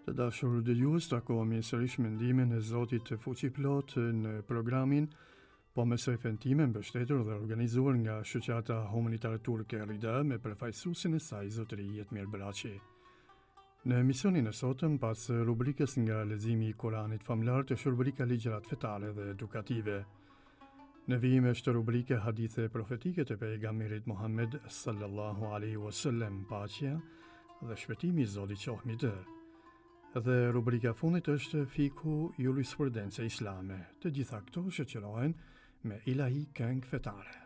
Të dashur dëgjues, takohemi sërish me ndihmën e Zotit të Fuqiplot në programin Po Mesofen time mbështetur dhe organizuar nga Shoqata Humanitar Turke Rida me përfaqësuesin e saj Zotëri Jetmir Braçi. Në emisionin e sotëm, pas rubrikës nga leximi i Kuranit famlar, të rubrika ligjërat fetare dhe edukative. Në vijim është rubrika hadithe profetike të pejgamberit Muhammed sallallahu alaihi wasallam, paqja dhe shpëtimi i Zotit qoftë mbi të. Dhe rubrika fundit është fiku jurisprudence islame. Të gjitha këto shoqërohen me ilahi këngë fetare.